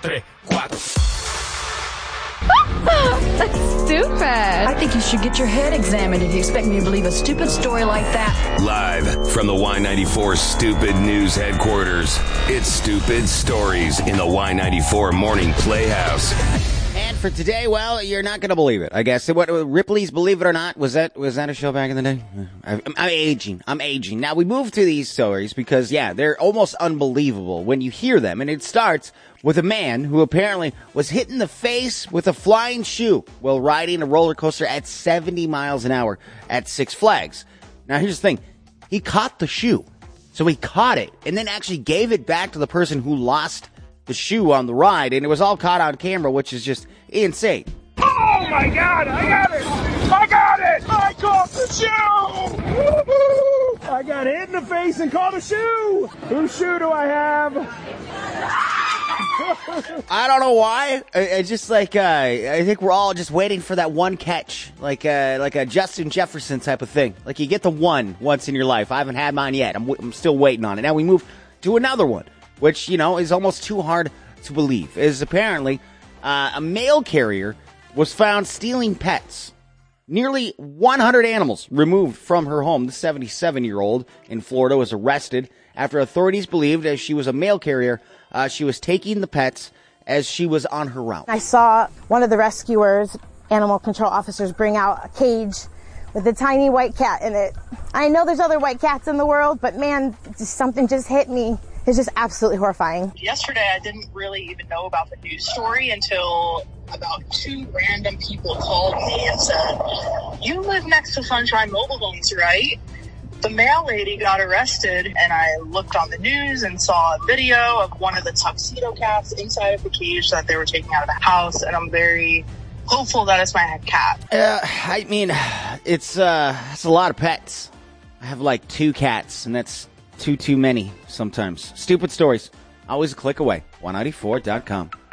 3, 4. That's stupid. I think you should get your head examined if you expect me to believe a stupid story like that. Live from the Y94 Stupid News headquarters, it's Stupid Stories in the Y94 Morning Playhouse. And for today, well, you're not going to believe it, I guess. What, Ripley's Believe It or Not, was that a show back in the day? I'm aging. Now, we move to these stories because, yeah, they're almost unbelievable when you hear them. And it starts with a man who apparently was hit in the face with a flying shoe while riding a roller coaster at 70 miles an hour at Six Flags. Now, here's the thing. He caught the shoe. So he caught it and then actually gave it back to the person who lost the shoe on the ride, and it was all caught on camera, which is just insane. Oh my God, I got it! I got it! I caught the shoe! Woo-hoo! I got hit in the face and caught a shoe! Whose shoe do I have? I don't know why. I just like, I think we're all just waiting for that one catch, like a Justin Jefferson type of thing. Like you get the one once in your life. I haven't had mine yet. I'm still waiting on it. Now we move to another one, which, you know, is almost too hard to believe, is apparently a mail carrier was found stealing pets. Nearly 100 animals removed from her home. The 77-year-old in Florida was arrested after authorities believed as she was a mail carrier, she was taking the pets as she was on her route. I saw one of the rescuers, animal control officers, bring out a cage with a tiny white cat in it. I know there's other white cats in the world, but man, something just hit me. It's just absolutely horrifying. Yesterday, I didn't really even know about the news story until about 2 random people called me and said, "You live next to Sunshine Mobile Homes, right?" The mail lady got arrested, and I looked on the news and saw a video of one of the tuxedo cats inside of the cage that they were taking out of the house, and I'm very hopeful that it's my cat. I mean, it's a lot of pets. I have like 2 cats, and that's too many sometimes. Stupid stories. Always a click away. 194.com.